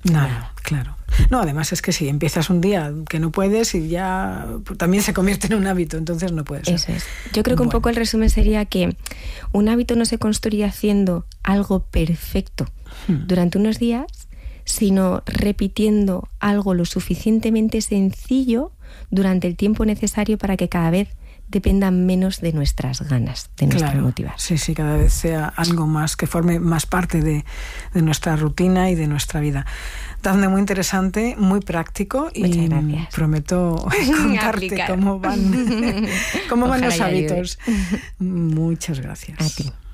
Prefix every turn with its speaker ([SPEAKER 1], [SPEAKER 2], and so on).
[SPEAKER 1] Nada, claro. No, además es que si empiezas un día que no puedes y ya también se convierte en un hábito, entonces no puede ser.
[SPEAKER 2] Eso es. Yo creo que un poco el resumen sería que un hábito no se construye haciendo algo perfecto durante unos días, sino repitiendo algo lo suficientemente sencillo durante el tiempo necesario para que cada vez dependan menos de nuestras ganas, de nuestra motivación.
[SPEAKER 1] Sí, cada vez sea algo más, que forme más parte de nuestra rutina y de nuestra vida. Dafne, muy interesante, muy práctico.
[SPEAKER 2] Muchas
[SPEAKER 1] y
[SPEAKER 2] gracias.
[SPEAKER 1] Prometo contarte cómo van los hábitos. Muchas gracias.
[SPEAKER 2] A ti.